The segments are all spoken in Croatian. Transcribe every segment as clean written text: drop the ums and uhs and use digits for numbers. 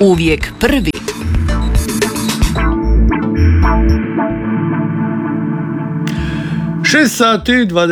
Uvijek prvi. Šest sati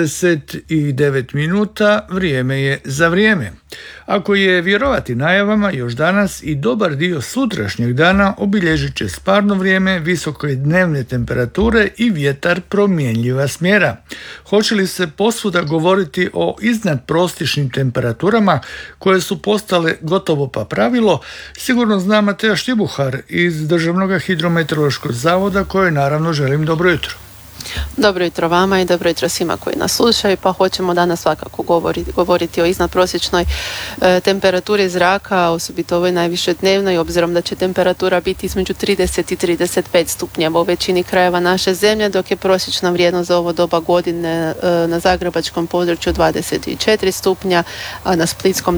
29 minuta, vrijeme je za vrijeme. Ako je vjerovati najavama, još danas i dobar dio sutrašnjeg dana obilježit će sparno vrijeme, visoke dnevne temperature i vjetar promjenjiva smjera. Hoće li se posvuda govoriti o iznadprosječnim temperaturama koje su postale gotovo pa pravilo, sigurno zna Mateja Štibuhar iz Državnog hidrometeorološkog zavoda, koje naravno želim dobro jutro. Dobro jutro vama i dobro jutro svima koji nas slušaju, pa hoćemo danas svakako govoriti o iznadprosječnoj temperaturi zraka, osobito ovoj najviše dnevnoj, obzirom da će temperatura biti između 30 i 35 stupnjeva u većini krajeva naše zemlje, dok je prosječna vrijednost za ovo doba godine na zagrebačkom području 24 stupnja, a na splitskom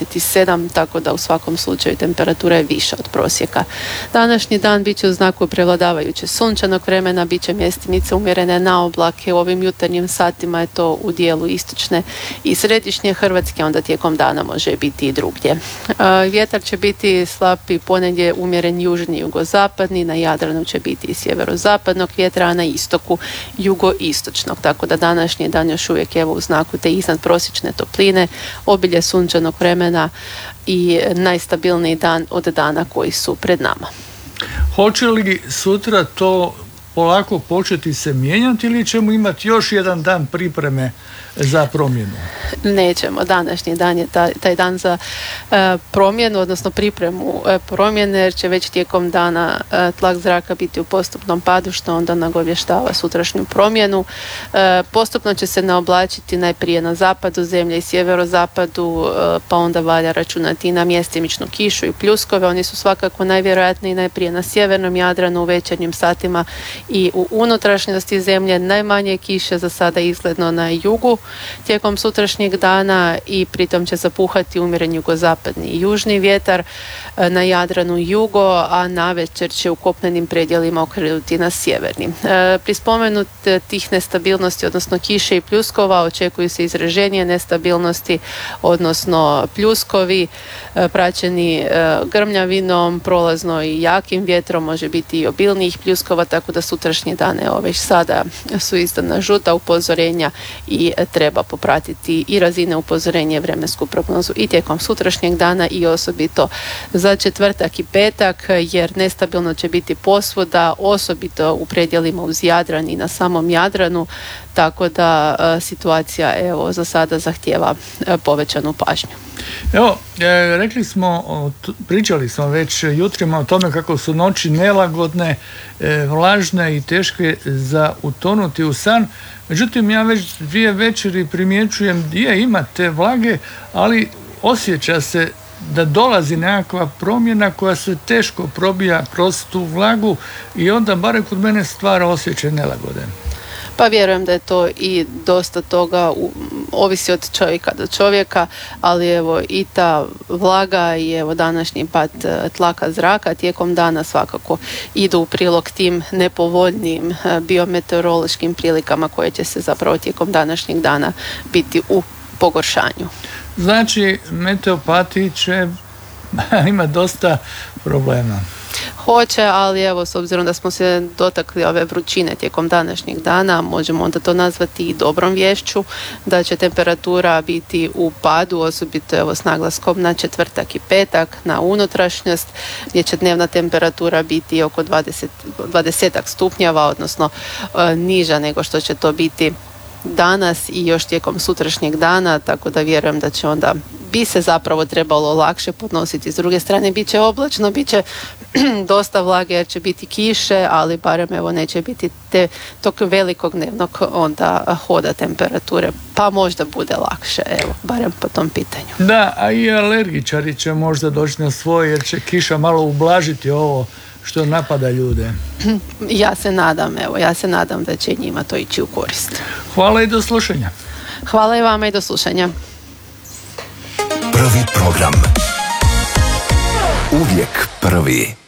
27, tako da u svakom slučaju temperatura je viša od prosjeka. Današnji dan bit će u znaku prevladavajuće sunčanog vremena, bit će mjestimice umjerene na oblake. U ovim jutarnjim satima je to u dijelu istočne i središnje Hrvatske, onda tijekom dana može biti i drugdje. Vjetar će biti slab i ponegdje umjeren južni i jugozapadni, na Jadranu će biti i sjeverozapadnog vjetra, a na istoku jugoistočnog, tako da današnji dan još uvijek evo u znaku te iznadprosječne topline, obilje sunčanog vremena i najstabilniji dan od dana koji su pred nama. Hoće li sutra to polako početi se mijenjati ili ćemo imati još jedan dan pripreme za promjenu? Nećemo. Današnji dan je taj dan za promjenu, odnosno pripremu promjene, jer će već tijekom dana tlak zraka biti u postupnom padu, što onda nagovještava sutrašnju promjenu. Postupno će se naoblačiti najprije na zapadu zemlje i sjeverozapadu, pa onda valja računati i na mjestimičnu kišu i pljuskove. Oni su svakako najvjerojatniji najprije na sjevernom Jadranu u večernjim satima i u unutrašnjosti zemlje. Najmanje kiše za sada izgledno na jugu tijekom sutrašnjeg dana i pritom će zapuhati umjeren jugozapadni i južni vjetar, na Jadranu jugo, a navečer će u kopnenim predjelima okrenuti na sjeverni. Pri spomenut tih nestabilnosti, odnosno kiše i pljuskova, očekuju se izraženije nestabilnosti, odnosno pljuskovi praćeni grmljavinom, prolazno i jakim vjetrom, može biti i obilnijih pljuskova, tako da sutrašnje dane već sada su izdana žuta upozorenja i treba popratiti i razine upozorenja, vremensku prognozu i tijekom sutrašnjeg dana i osobito za četvrtak i petak, jer nestabilno će biti posvuda, osobito u predjelima uz Jadran i na samom Jadranu, tako da situacija evo za sada zahtijeva povećanu pažnju. Evo, pričali smo već jutrima o tome kako su noći nelagodne, vlažne i teške za utonuti u san. Međutim, ja već 2 večeri primjećujem gdje ima te vlage, ali osjeća se da dolazi nekakva promjena koja se teško probija kroz tu vlagu i onda barem kod mene stvara osjećaj nelagode. Pa vjerujem da je to i dosta toga ovisi od čovjeka do čovjeka, ali evo i ta vlaga i evo današnji pad tlaka zraka tijekom dana svakako idu u prilog tim nepovoljnim biometeorološkim prilikama koje će se zapravo tijekom današnjeg dana biti u pogoršanju. Znači, meteopati će imati dosta problema. Hoće, ali evo, s obzirom da smo se dotakli ove vrućine tijekom današnjeg dana, možemo onda to nazvati i dobrom vješću, da će temperatura biti u padu, osobito evo s naglaskom na četvrtak i petak, na unutrašnjost, gdje će dnevna temperatura biti oko 20 stupnjeva, odnosno niža nego što će to biti danas i još tijekom sutrašnjeg dana, tako da vjerujem da će onda bi se zapravo trebalo lakše podnositi. S druge strane, bit će oblačno, bit će dosta vlage jer će biti kiše, ali barem evo neće biti tog velikog dnevnog onda hoda temperature, pa možda bude lakše, evo, barem po tom pitanju. Da, a i alergičari će možda doći na svoje jer će kiša malo ublažiti ovo što napada ljude. Ja se nadam da će njima to ići u korist. Hvala i do slušanja. Hvala i vama i do slušanja. Prvi program. Uvijek prvi.